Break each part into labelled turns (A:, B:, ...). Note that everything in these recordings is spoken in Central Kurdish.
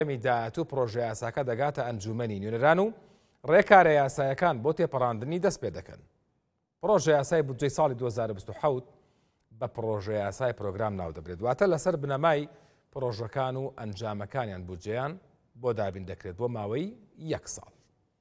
A: میداهاتوو پرۆژە یاساکە دەگاتە ئەنجومەنی نوێنەران و ڕێکارە یاسایەکان بۆ تێپەڕاندنی دەست پێ دەکەن. پرۆژە یاسای بودجەی ساڵی 2027 بە پرۆژە یاسای پرۆگرام ناو دەبرێت، واتە لەسەر بنەمای پرۆژەکان و ئەنجامەکانیان بودجەیان بۆ دابین دەکرێت بۆ ماوەی 1 ساڵ.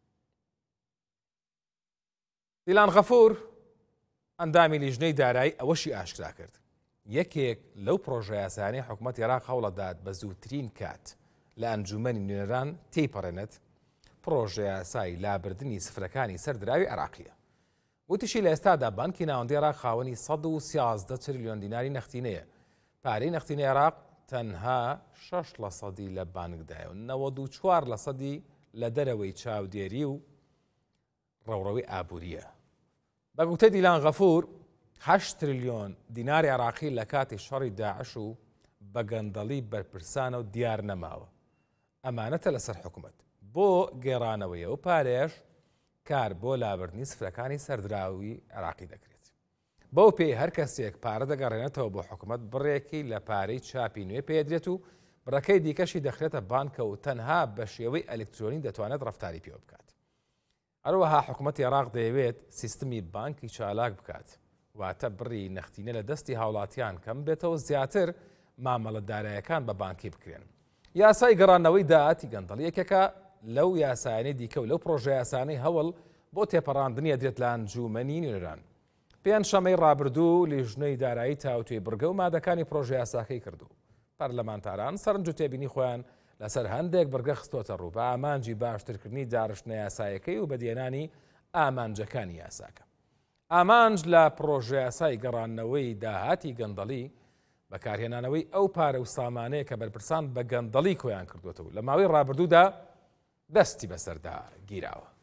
A: دیلان غەفور ئەندامی لیژنەی دارایی ئەوەشی ئاشکرا کرد. یەکێک لەو پرۆژە یاسایانەی حکوومەت عێراق هەوڵەدات بە زووترین کات لە ئەنجومەنی نوێنەران تێیپەڕێنێت پرۆژە یاسای لابردنی سفرەکانی سەردراوی عێراقیە. وتیشی لە ئێستادا بانکی ناوەندی عێراق خاوەنی 113 تریلیۆن دیناری نەختینەیە. پارەی نەختینەی عێراق تەنها 6% لە بانکدایە و 94% لە دەرەوەی چاودێری و ڕەوڕەوەی ئابووریە. بە گوتەی دیلان غەفور 8 تریلیۆن دیناری عێراقی لە کاتی شەڕی داعش و بە گەندەڵی بەرپرسانە و دیار نەماوە. ئەمانەتە لەسەر حکوومەت بۆ گێڕانەوەی و پارێش کار بۆ لابردنی سفرەکانی سەردراوی عێراقی دەکرێت. بەو پێی هەر کەسێک پارە دەگەڕێنێتەوە بۆ حکوومەت بڕێکی لە پارەی چاپی نوێ پێدرێت و بڕەکەی دیکەشی دەخرێتە بانکە و تەنها بە شێوەی ئەلکترۆنی دەتوانێت ڕەفتاری پێ بکات. هەروەها حکوومەتی عێراق دەیەوێت سیستمی بانکی چالاک بکات، واتە بڕی نەختینە لە دەستی هاوڵاتیان کەم بێتەوە زیاتر مامەڵەتدارایەکان بە بانکی بکرێن. یاسای گەڕانەوەی داهاتی گەندەڵ یەکێکە لەو یاسایانەی دیکە و لەو پرۆژە یاسانەی هەوڵ بۆ تێپەڕاندنی ئەدرێت لە ئەنجومەنی نوێنەران. پێنجشەمەی ڕابردوو لیژنەی دارایی تاوتوێ بڕگە و مادەکانی پرۆژە یاساکەی کردو. پەرلەمانتاران سەرنج و تێبینی خۆیان لەسەر هەندێک بڕگە خستۆتە ڕوو بە ئامانجی باشترکردنی داڕشتنە یاسایەکەی و بەدێنانی ئامانجەکانی یاساکە. ئامانج لە پرۆژە یاسای گەڕانەوەی داهاتی گەندەڵی بەکارهێنانەوەی ئەو پارە و سامانەیە کە بەرپرسان بە گەندەڵی کۆیان کردوێتەوە لە ماوەی ڕابردوودا دەستی بەسەردا گیراوە.